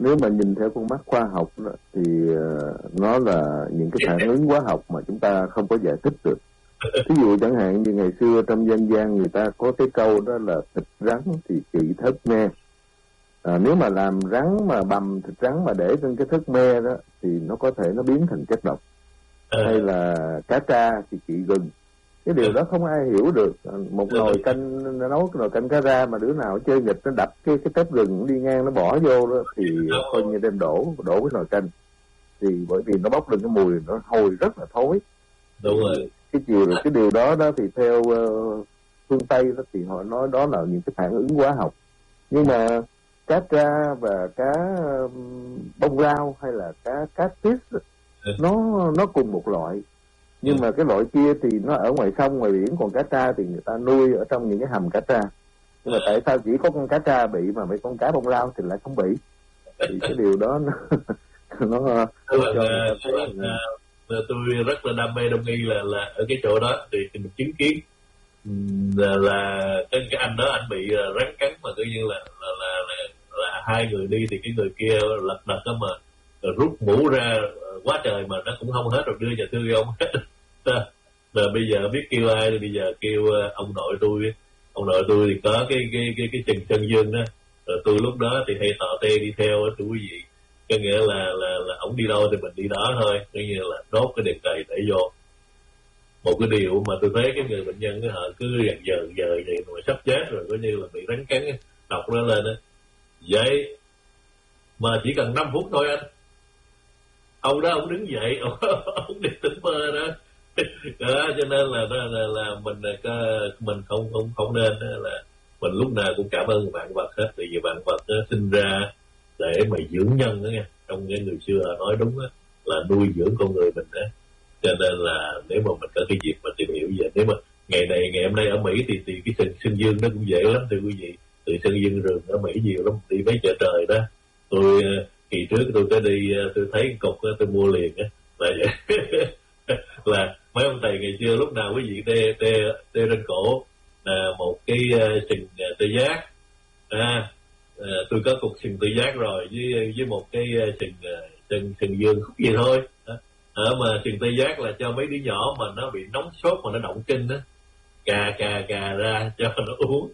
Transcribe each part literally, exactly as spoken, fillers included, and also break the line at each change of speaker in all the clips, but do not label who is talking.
nếu mà nhìn theo con mắt khoa học đó, thì uh, nó là những cái phản ứng hóa học mà chúng ta không có giải thích được. Ví dụ chẳng hạn như ngày xưa trong dân gian người ta có cái câu đó là thịt rắn thì trị thớt me. À, nếu mà làm rắn mà bằm thịt rắn mà để trên cái thớt me đó thì nó có thể nó biến thành chất độc. Hay là cá tra thì trị gừng. Cái điều đó không ai hiểu được. Một nồi canh, nấu cái nồi canh cá ra mà đứa nào chơi nghịch nó đập cái cái tép gừng đi ngang nó bỏ vô đó thì coi như đem đổ đổ cái nồi canh. Thì bởi vì nó bốc lên cái mùi nó hôi rất là thối.
Đúng rồi.
Cái chiều cái điều đó đó thì theo uh, phương Tây đó thì họ nói đó là những cái phản ứng hóa học. Nhưng mà cá tra và cá um, bông rau hay là cá cá tít nó nó cùng một loại. Nhưng mà cái loại kia thì nó ở ngoài sông ngoài biển, còn cá tra thì người ta nuôi ở trong những cái hầm cá tra. Nhưng mà tại sao chỉ có con cá tra bị mà mấy con cá bông rau thì lại không bị? Thì cái điều đó nó nó
cho người ta thấy là tôi rất là đam mê đông y là là ở cái chỗ đó thì, thì mình chứng kiến là, là cái, cái anh đó anh bị rắn cắn mà tự nhiên là là, là là là hai người đi thì cái người kia lật đật đó mà rút mũ ra quá trời mà nó cũng không hết rồi đưa nhà thương ông hết. Rồi bây giờ biết kêu ai thì bây giờ kêu ông nội tôi, ông nội tôi thì có cái cái cái cái Trần Sơn Dương đó, rồi tôi lúc đó thì hay tọ tê đi theo đó, thưa quý vị. Có nghĩa là là là ông đi đâu thì mình đi đó thôi, coi như là đốt cái đèn cầy để vô. Một cái điều mà tôi thấy cái người bệnh nhân họ cứ dần dần giờ vậy mà sắp chết rồi, coi như là bị rắn cắn độc nó lên á. Vậy mà chỉ cần năm phút thôi anh, ông đó ông đứng dậy, ông, ông đi tỉnh mơ đó. Đó cho nên là là là, là mình mình không không không nên là mình lúc nào cũng cảm ơn vạn vật hết, tại vì vạn vật sinh ra để mà dưỡng nhân đó nha. Trong cái người xưa nói đúng á, là nuôi dưỡng con người mình đó. Cho nên là nếu mà mình có cái dịp mà tìm hiểu về, nếu mà ngày này ngày hôm nay ở Mỹ thì thì cái Sơn, Sơn Dương nó cũng dễ lắm thưa quý vị. Từ Sơn Dương rừng ở Mỹ nhiều lắm, đi mấy chợ trời đó. Tôi kỳ trước tôi có đi, tôi thấy cục tôi mua liền á, là vậy. Là mấy ông thầy ngày xưa lúc nào quý vị tê tê tê trên cổ là một cái sừng tê giác. À, à, tôi có cục sừng tê giác rồi với với một cái sừng sừng sừng dương khúc gì thôi. À, mà sừng tê giác là cho mấy đứa nhỏ mà nó bị nóng sốt mà nó động kinh á, cà cà cà ra cho nó uống.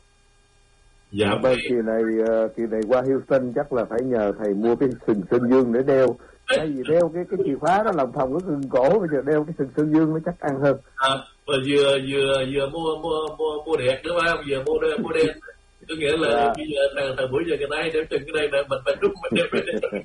Dạ bên kỳ này kỳ này qua Houston chắc là phải nhờ thầy mua cái sừng Sơn Dương để đeo. Tại vì đeo cái cái chìa khóa đó lòng thòng cái sừng cổ, bây giờ đeo cái sừng Sơn Dương nó chắc ăn hơn.
À, và vừa vừa vừa mua mua mua mua đẹp nữa phải không? Vừa mua đen mua đen. Có nghĩa là dạ. Bây giờ thằng thằng buổi giờ người ta hay đeo chừng cái đây nè, mình phải rút mình đeo cái này.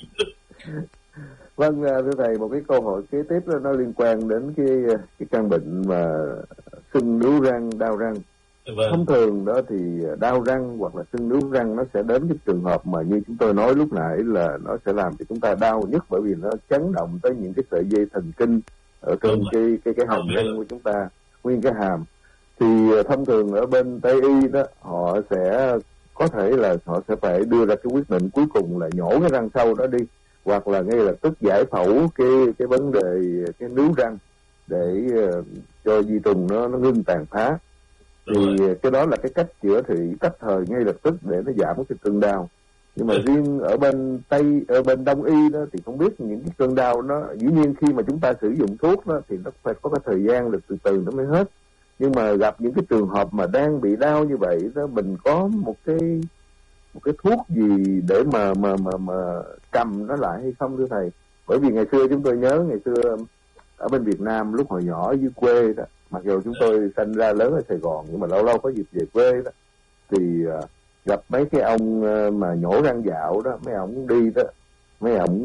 Vâng, thưa thầy, một cái câu hỏi kế tiếp đó, nó liên quan đến cái cái căn bệnh mà sưng níu răng, đau răng. Vâng. Thông thường đó thì đau răng hoặc là sưng níu răng nó sẽ đến cái trường hợp mà như chúng tôi nói lúc nãy là nó sẽ làm cho chúng ta đau nhất, bởi vì nó chấn động tới những cái sợi dây thần kinh ở trong cái cái cái hàm răng của chúng ta, nguyên cái hàm. Thì thông thường ở bên Tây y đó họ sẽ có thể là họ sẽ phải đưa ra cái quyết định cuối cùng là nhổ cái răng sâu đó đi, hoặc là ngay lập tức giải phẫu cái cái vấn đề cái níu răng để uh, cho vi trùng nó nó ngưng tàn phá. Thì cái đó là cái cách chữa trị tách thời ngay lập tức để nó giảm cái cơn đau. Nhưng mà riêng ở bên Tây, ở bên Đông y đó thì không biết những cái cơn đau nó dĩ nhiên khi mà chúng ta sử dụng thuốc đó thì nó phải có cái thời gian được từ từ nó mới hết. Nhưng mà gặp những cái trường hợp mà đang bị đau như vậy đó, mình có một cái một cái thuốc gì để mà mà mà mà cầm nó lại hay không thưa thầy? Bởi vì ngày xưa chúng tôi nhớ ngày xưa ở bên Việt Nam lúc hồi nhỏ ở dưới quê đó, mặc dù chúng tôi sinh ra lớn ở Sài Gòn nhưng mà lâu lâu có dịp về quê đó thì uh, gặp mấy cái ông uh, mà nhổ răng dạo đó, mấy ông đi đó, mấy ông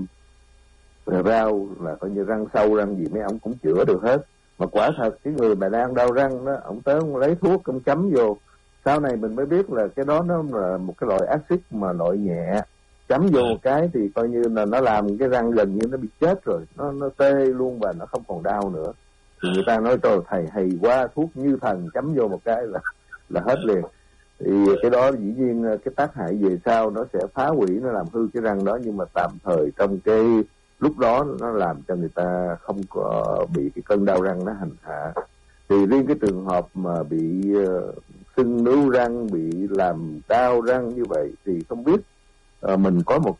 uh, rau là coi như răng sâu răng gì mấy ông cũng chữa được hết. Mà quả thật cái người mà đang đau răng đó, ông tới ông lấy thuốc ông chấm vô, sau này mình mới biết là cái đó nó là một cái loại axit mà loại nhẹ, chấm vô một cái thì coi như là nó làm cái răng gần như nó bị chết rồi, nó nó tê luôn và nó không còn đau nữa. Thì người ta nói trời thầy hay quá, thuốc như thần chấm vô một cái là là hết liền. Thì cái đó dĩ nhiên cái tác hại về sau nó sẽ phá hủy, nó làm hư cái răng đó, nhưng mà tạm thời trong cái lúc đó nó làm cho người ta không có bị cái cơn đau răng nó hành hạ. Thì riêng cái trường hợp mà bị uh, sưng níu răng, bị làm đau răng như vậy thì không biết uh, mình có một